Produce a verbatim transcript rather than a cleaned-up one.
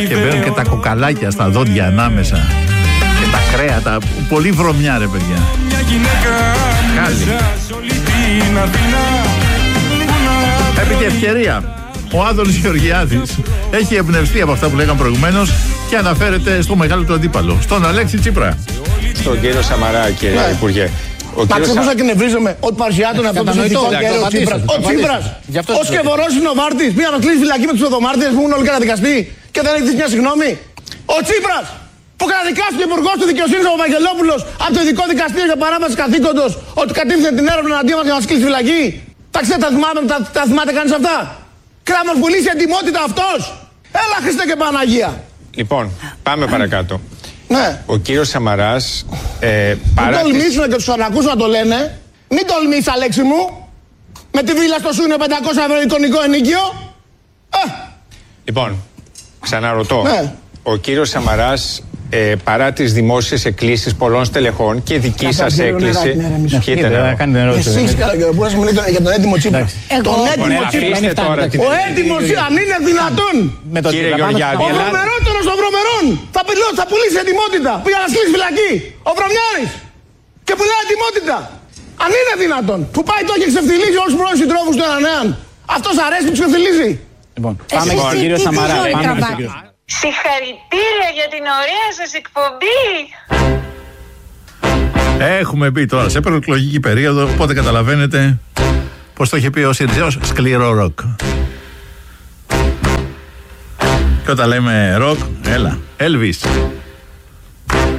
Και μπαίνουν και τα κοκαλάκια στα δόντια ανάμεσα. Και τα κρέατα. Πολύ βρωμιά, ρε παιδιά. Χάλι. Επί τη ευκαιρία, ο Άδωνης Γεωργιάδης έχει εμπνευστεί από αυτά που λέγαμε προηγουμένως και αναφέρεται στο μεγάλο του αντίπαλο, στον Αλέξη Τσίπρα. Στον κύριο Σαμαρά, κύριε ναι. Υπουργέ. Μα ξέρω πώς εκνευρίζομαι ότι παρουσιάτων αυτό το συνθηκό ο Τσίπρας. Ο Τσίπρας, ο σκευωρός είναι ο Βάρτης, πήγα να κλείσει φυλακή με τους οδομάρτυρες που ήμουν όλοι καταδικαστοί και δεν έχει δει μια συγγνώμη. Ο Τσίπρας, που καταδικάστηκε υπουργός του δικαιοσύνης ο Βαγγελόπουλος από το ειδικό δικαστήριο για παράβαση καθήκοντος ότι κατήφθηνε την έρευνα εναντίον μας για να μας κλείσει φυλακή. Τα ξέρετε, τα θυμάται, τα, τα θυμάται κανείς αυτά. Κράμος πουλήσει εντιμότητα αυτός. Έλα Χριστέ και Παναγία. Λοιπόν, πάμε παρακάτω. Ναι. Ο κύριος Σαμαράς ε, παρά... Μην τολμήσουν και τους ανακούς να το λένε. Μην τολμήσεις, Αλέξη μου. Με τη βίλα στο Σούνιο πεντακόσια ευρώ εικονικό ενίκιο. Ε. Λοιπόν, ξαναρωτώ. Ναι. Ο κύριος Σαμαράς ε, παρά τις δημόσιες εκκλήσεις πολλών στελεχών και δική σας έκκληση. Πιείτε νερό. Εσείς που να μιλείτε για τον έτοιμο Τσίπρα. Τον έτοιμο Τσίπρα. Ο έτοιμος αν είναι δυνατόν. Κύριε Γεωργιάδη. Ο βρωμερότερος των βρωμερών θα πουλήσει ετοιμότητα. Πήγα να σκλείσει φυλακή. Ο Βρωμιάρης. Και πουλάει ετοιμότητα. Αν είναι δυνατόν. Που πάει το και ξεφτιλίζει όλους τους πρώην συντρόφους του Ενανέαν. Αυτός αρέσει που ξεφτιλίζει. Λοιπόν, πάμε στον κύριο Σαμαρά. Συγχαρητήρια για την ωραία σας εκπομπή. Έχουμε πει τώρα σε προεκλογική περίοδο, οπότε καταλαβαίνετε πως το είχε πει ο Σιριζέος, σκληρό ροκ. Και όταν λέμε ροκ, έλα, Elvis.